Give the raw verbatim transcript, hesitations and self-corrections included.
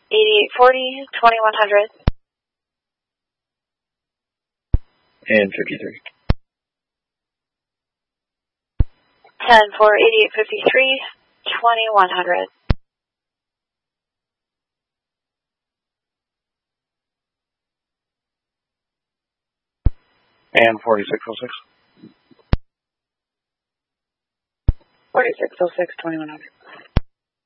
eighty-eight forty, twenty-one hundred. And fifty-three. ten for eighty-eight fifty-three, twenty-one hundred. And forty-six oh six. forty-six oh six, twenty-one hundred.